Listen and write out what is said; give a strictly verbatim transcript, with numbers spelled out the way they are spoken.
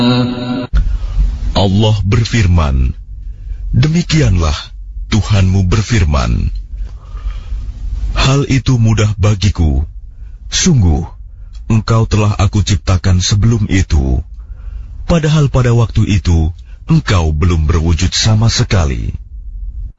Allah berfirman, demikianlah Tuhanmu berfirman, hal itu mudah bagiku. Sungguh, engkau telah aku ciptakan sebelum itu, padahal pada waktu itu engkau belum berwujud sama sekali.